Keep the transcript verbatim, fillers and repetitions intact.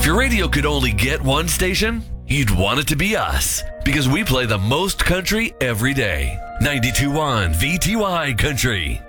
your radio could only get one station, you'd want it to be us, because we play the most country every day. ninety-two point one V T Y Country.